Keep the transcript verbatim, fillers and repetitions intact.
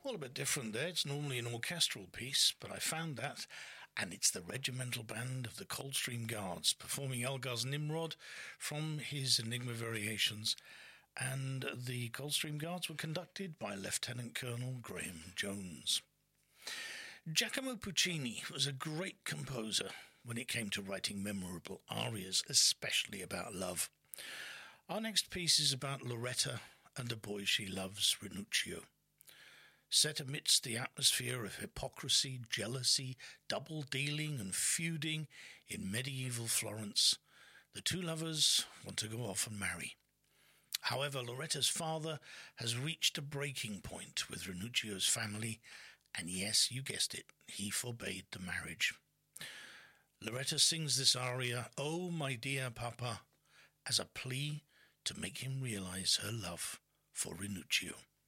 Well, a bit different there. It's normally an orchestral piece, but I found that, and it's the regimental band of the Coldstream Guards performing Elgar's Nimrod from his Enigma Variations, and the Coldstream Guards were conducted by Lieutenant Colonel Graham Jones. Giacomo Puccini was a great composer when it came to writing memorable arias, especially about love. Our next piece is about Loretta and the boy she loves, Ranuccio. Set amidst the atmosphere of hypocrisy, jealousy, double-dealing and feuding in medieval Florence, the two lovers want to go off and marry. However, Loretta's father has reached a breaking point with Ranuccio's family, and yes, you guessed it, he forbade the marriage. Loretta sings this aria, "Oh, my dear Papa," as a plea to make him realize her love for Ranuccio.